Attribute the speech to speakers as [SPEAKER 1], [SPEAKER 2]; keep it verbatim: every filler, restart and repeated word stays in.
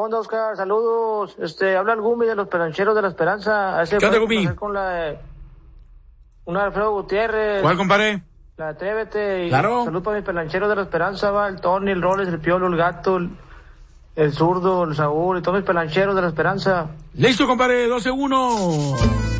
[SPEAKER 1] onda, Oscar? Saludos. Este, habla el Gumi de los Pelancheros de la Esperanza. Ese
[SPEAKER 2] ¿Qué onda, Gumi?
[SPEAKER 1] Con la de... Una de Alfredo Gutiérrez.
[SPEAKER 2] ¿Cuál, compadre?
[SPEAKER 1] La de Atrévete. Y
[SPEAKER 2] claro.
[SPEAKER 1] Salud para mis Pelancheros de la Esperanza, va. El Tony, el Roles, el Piolo, el Gato, el, el Zurdo, el Saúl y todos mis Pelancheros de la Esperanza.
[SPEAKER 2] Listo, compadre. doce uno.